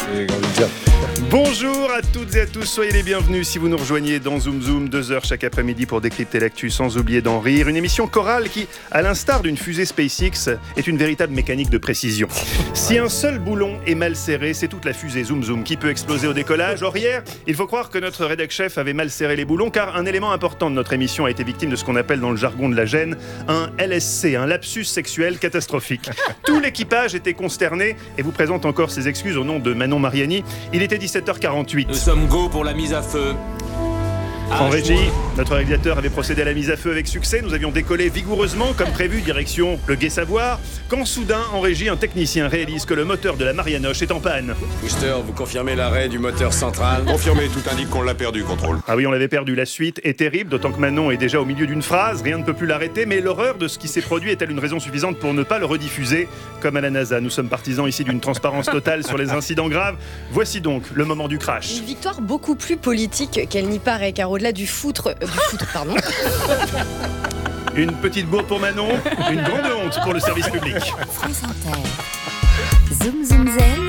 Bonjour à toutes et à tous, soyez les bienvenus si vous nous rejoignez dans Zoom Zoom, 2 heures chaque après-midi pour décrypter l'actu sans oublier d'en rire. Une émission chorale qui, à l'instar d'une fusée SpaceX, est une véritable mécanique de précision. Si un seul boulon est mal serré, c'est toute la fusée Zoom Zoom qui peut exploser au décollage. Or hier, il faut croire que notre rédac chef avait mal serré les boulons car un élément important de notre émission a été victime de ce qu'on appelle dans le jargon de la gêne un LSC, un lapsus sexuel catastrophique. Tout l'équipage était consterné et vous présente encore ses excuses au nom de Manon Mariani. Il était 17h48. Nous sommes go pour la mise à feu. En régie, notre réalisateur avait procédé à la mise à feu avec succès. Nous avions décollé vigoureusement, comme prévu, direction le Gai Savoir, quand soudain, en régie, un technicien réalise que le moteur de la Marianoche est en panne. Booster, vous confirmez l'arrêt du moteur central? Confirmé, tout indique qu'on l'a perdu, contrôle. Ah oui, on l'avait perdu. La suite est terrible, d'autant que Manon est déjà au milieu d'une phrase. Rien ne peut plus l'arrêter, mais l'horreur de ce qui s'est produit est-elle une raison suffisante pour ne pas le rediffuser? Comme à la NASA, nous sommes partisans ici d'une transparence totale sur les incidents graves. Voici donc le moment du crash. Une victoire beaucoup plus politique qu'elle n'y paraît, car au-delà du foutre, pardon. Une petite bourre pour Manon, une grande honte pour le service public. France Inter. Zoom Zoom Zen.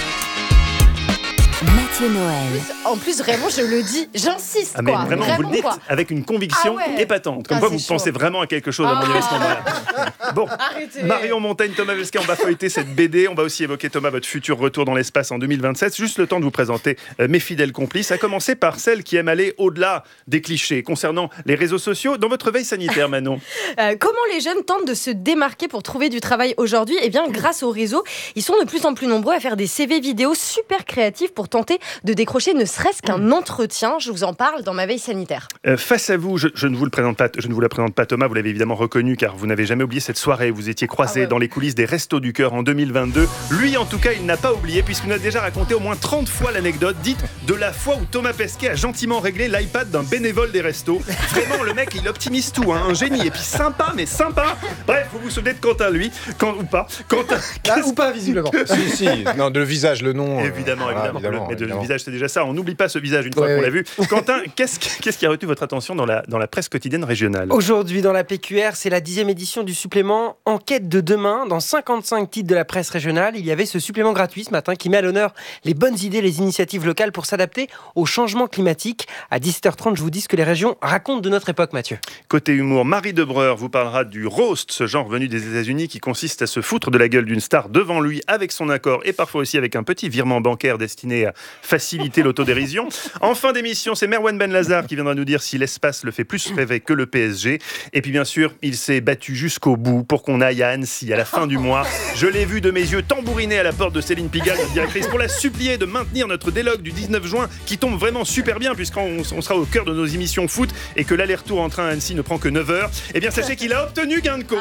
Mathieu Noël. En plus, vraiment, je le dis, j'insiste, Ah mais quoi. vraiment, vous le dites quoi. avec une conviction épatante. Comme quoi, vous pensez vraiment à quelque chose à mon avis à ce moment-là. Bon, Arrêtez. Marion Montaigne, Thomas Pesquet, on va feuilleter cette BD. On va aussi évoquer, Thomas, votre futur retour dans l'espace en 2027. Juste le temps de vous présenter mes fidèles complices, à commencer par celle qui aime aller au-delà des clichés concernant les réseaux sociaux. Dans votre veille sanitaire, Manon. Comment les jeunes tentent de se démarquer pour trouver du travail aujourd'hui? Eh bien, grâce au réseau, ils sont de plus en plus nombreux à faire des CV vidéo super créatifs pour tenter de décrocher ne serait-ce qu'un entretien. Je vous en parle dans ma veille sanitaire. Face à vous, je ne vous la présente pas, Thomas. Vous l'avez évidemment reconnu car vous n'avez jamais oublié cette soirée. Vous étiez croisés dans les coulisses des Restos du Cœur en 2022. Lui, en tout cas, il n'a pas oublié puisqu'il nous a déjà raconté au moins 30 fois l'anecdote dite de la fois où Thomas Pesquet a gentiment réglé l'iPad d'un bénévole des restos. Vraiment, le mec, il optimise tout, hein, un génie. Et puis sympa, mais sympa. Bref, vous vous souvenez de Quentin, lui, ou pas. Quentin, ou pas, visiblement. si. Non, de le visage, le nom. Évidemment. Mais évidemment. le visage, c'est déjà ça. On n'oublie pas ce visage une fois qu'on l'a vu. Quentin, qu'est-ce qui a retenu votre attention dans la presse quotidienne régionale? Aujourd'hui, dans la PQR, c'est la 10e édition du supplément Enquête de demain. Dans 55 titres de la presse régionale, il y avait ce supplément gratuit ce matin qui met à l'honneur les bonnes idées, les initiatives locales pour s'adapter au changement climatique. À 17h30, je vous dis ce que les régions racontent de notre époque, Mathieu. Côté humour, Marie Debreur vous parlera du roast, ce genre venu des États-Unis qui consiste à se foutre de la gueule d'une star devant lui avec son accord et parfois aussi avec un petit virement bancaire destiné à faciliter l'autodérision. En fin d'émission, c'est Merwan Benlazar qui viendra nous dire si l'espace le fait plus rêver que le PSG. Et puis bien sûr, il s'est battu jusqu'au bout pour qu'on aille à Annecy à la fin du mois. Je l'ai vu de mes yeux tambouriner à la porte de Céline Pigalle, notre directrice, pour la supplier de maintenir notre délogue du 19 juin qui tombe vraiment super bien puisqu'on sera au cœur de nos émissions foot et que l'aller-retour en train à Annecy ne prend que 9 heures. Eh bien sachez qu'il a obtenu gain de cause.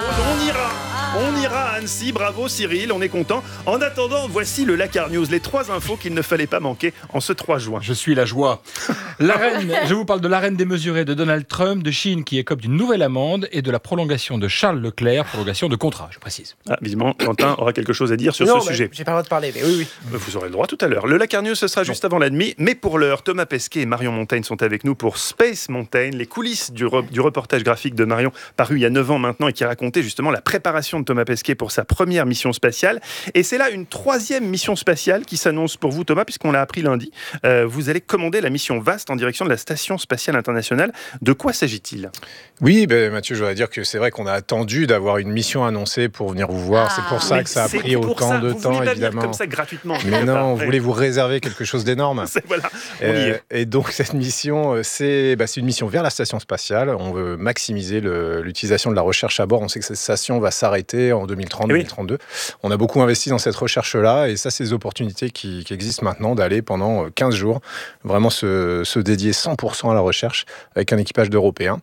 On ira à Annecy. Bravo Cyril, on est content. En attendant, voici le Lacar News, les 3 infos qu'il ne fallait pas manquer en ce 3 juin. Je suis la joie. Je vous parle de l'arène démesurée de Donald Trump, de Chine qui écope d'une nouvelle amende et de la prolongation de Charles Leclerc, prolongation de contrat, je précise. Visiblement, Quentin aura quelque chose à dire sur ce sujet. J'ai pas le droit de parler, mais oui. Vous aurez le droit tout à l'heure. Le Lacar News, ce sera juste avant la demi, mais pour l'heure, Thomas Pesquet et Marion Montaigne sont avec nous pour Space Mountain, les coulisses du reportage graphique de Marion, paru il y a 9 ans maintenant et qui racontait justement la préparation de Thomas Pesquet pour sa première mission spatiale. Et c'est là une 3e mission spatiale qui s'annonce pour vous, Thomas, puisqu'on l'a appris lundi. Vous allez commander la mission VAST en direction de la Station Spatiale Internationale. De quoi s'agit-il ? Oui, Mathieu, je voudrais dire que c'est vrai qu'on a attendu d'avoir une mission annoncée pour venir vous voir. C'est pour ça que ça a pris autant de temps, évidemment. Comme ça, gratuitement. Mais non, on voulait vous réserver quelque chose d'énorme. Voilà, on y est. Et donc, cette mission, c'est une mission vers la Station Spatiale. On veut maximiser l'utilisation de la recherche à bord. On sait que cette station va s'arrêter en 2030-2032. On a beaucoup investi dans cette recherche-là. Et ça, c'est des opportunités qui existent maintenant d'aller pendant 15 jours vraiment se dédier 100% à la recherche avec un équipage d'Européens.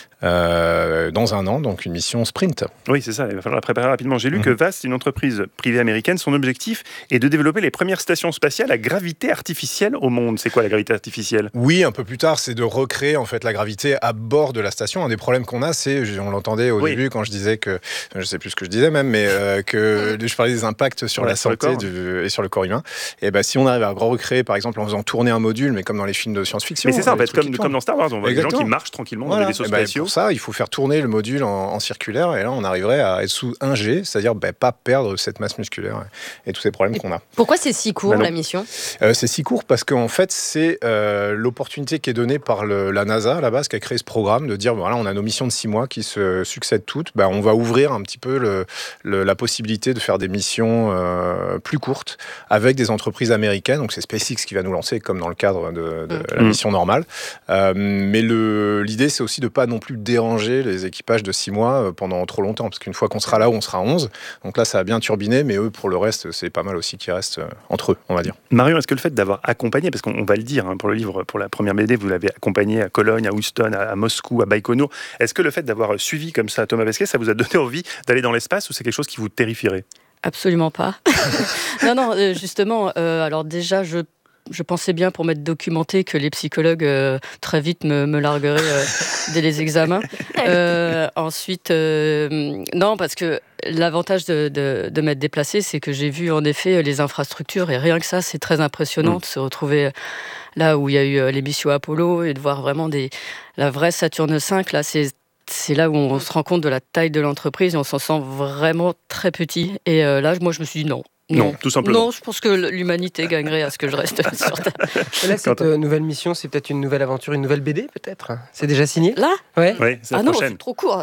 Dans un an, donc une mission sprint. Oui, c'est ça, il va falloir la préparer rapidement. J'ai lu que VAST, une entreprise privée américaine, son objectif est de développer les premières stations spatiales à gravité artificielle au monde. C'est quoi la gravité artificielle ? Oui, un peu plus tard, c'est de recréer en fait la gravité à bord de la station. Un des problèmes qu'on a, c'est, on l'entendait au début quand je disais que, je ne sais plus ce que je disais même, mais que je parlais des impacts sur la santé et sur le corps humain. Et si on arrive à recréer, par exemple, en faisant tourner un module, mais comme dans les films de science-fiction. Mais c'est ça, en fait, comme dans Star Wars, on voit des gens qui marchent tranquillement dans des vaisseaux spatiaux. ça, il faut faire tourner le module en circulaire, et là, on arriverait à être sous 1G, c'est-à-dire pas perdre cette masse musculaire et tous ces problèmes qu'on a. Pourquoi c'est si court, la mission ? C'est si court parce qu'en fait, c'est l'opportunité qui est donnée par la NASA, à la base, qui a créé ce programme, de dire, voilà, on a nos missions de 6 mois qui se succèdent toutes, on va ouvrir un petit peu la possibilité de faire des missions plus courtes avec des entreprises américaines. Donc c'est SpaceX qui va nous lancer, comme dans le cadre de la mission normale. Mais l'idée, c'est aussi de ne pas non plus déranger les équipages de 6 mois pendant trop longtemps, parce qu'une fois qu'on sera là où on sera 11, donc là, ça va bien turbiner, mais eux, pour le reste, c'est pas mal aussi qu'ils restent entre eux, on va dire. Marion, est-ce que le fait d'avoir accompagné, parce qu'on va le dire, pour le livre, pour la première BD, vous l'avez accompagné à Cologne, à Houston, à Moscou, à Baïkonour, est-ce que le fait d'avoir suivi comme ça Thomas Pesquet, ça vous a donné envie d'aller dans l'espace, ou c'est quelque chose qui vous terrifierait ? Absolument pas. Non, justement, alors déjà, je pensais bien, pour m'être documenté, que les psychologues très vite me largueraient dès les examens. Ensuite, non, parce que l'avantage de m'être déplacée, c'est que j'ai vu en effet les infrastructures, et rien que ça, c'est très impressionnant de se retrouver là où il y a eu l'émission Apollo et de voir vraiment la vraie Saturne V. Là, c'est là où on se rend compte de la taille de l'entreprise et on s'en sent vraiment très petit. Et là, moi, je me suis dit non. Non, tout simplement. Non, je pense que l'humanité gagnerait à ce que je reste sur Terre. Et là, cette nouvelle mission, c'est peut-être une nouvelle aventure, une nouvelle BD, peut-être ? C'est déjà signé ? Là ? Ouais. Oui, c'est la non, prochaine. c'est trop court.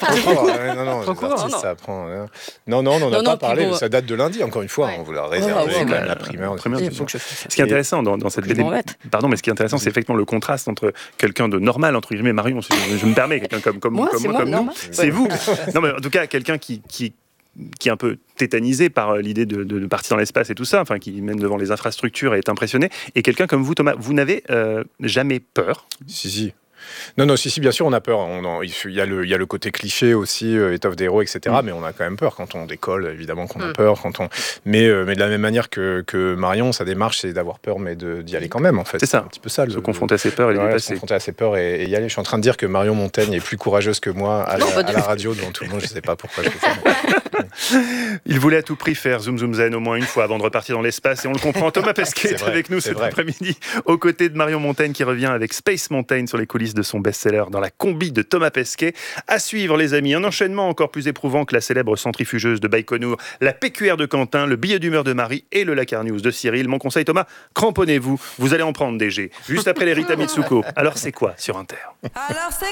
Non, trop court, artistes, non. ça prend... Non, on n'en a pas parlé, bon, ça date de lundi, encore une fois, on vous l'a réservé, quand même la primeur. Ce qui est intéressant dans cette BD, pardon, mais ce qui est intéressant, c'est effectivement le contraste entre quelqu'un de normal, entre guillemets, Marion, je me permets, quelqu'un comme moi, comme nous, c'est vous. Non, mais en tout cas, quelqu'un qui est un peu tétanisé par l'idée de partir dans l'espace et tout ça, enfin, qui même devant les infrastructures est impressionné, et quelqu'un comme vous, Thomas, vous n'avez jamais peur ? Si. Non, si, bien sûr, on a peur. Il y a le côté cliché aussi, étoffe des héros, etc. Mais on a quand même peur quand on décolle, évidemment qu'on a peur. Mais de la même manière que Marion, sa démarche, c'est d'avoir peur, mais d'y aller quand même, en fait. C'est ça. Un petit peu ça. Se confronter à ses peurs et les dépasser. Se confronter à ses peurs et y aller. Je suis en train de dire que Marion Montaigne est plus courageuse que moi à la radio devant tout le monde. Je ne sais pas pourquoi je fais ça. Il voulait à tout prix faire Zoom Zoom Zen au moins une fois avant de repartir dans l'espace, et on le comprend. Thomas Pesquet est avec nous cet après-midi, aux côtés de Marion Montaigne, qui revient avec Space Mountain sur les coulisses de son best-seller dans la combi de Thomas Pesquet. À suivre, les amis, un enchaînement encore plus éprouvant que la célèbre centrifugeuse de Baïkonour, la PQR de Quentin, le billet d'humeur de Marie et le Lakar News de Cyril. Mon conseil, Thomas, cramponnez-vous, vous allez en prendre des jets. Juste après les Rita Mitsuko. Alors c'est quoi sur Inter ? Alors c'est quoi ?